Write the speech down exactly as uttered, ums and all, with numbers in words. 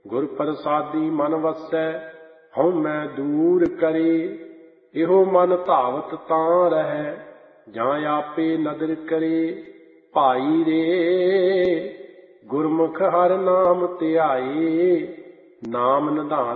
ਗੁਰ ਪ੍ਰਸਾਦੀ ਮਨ ਵਸੈ, ਹਉ ਮੈਂ ਦੂਰ ਕਰੇ। ਇਹੋ ਮਨ ਧਾਵਤ ਤਾਂ ਰਹੈ, ਜਾਂ ਆਪੇ ਨਦਰ ਕਰੇ। ਭਾਈ ਰੇ ਗੁਰਮੁਖ ਹਰਿ ਨਾਮ ਧਿਆਏ, ਨਾਮ ਨਿਧਾਨ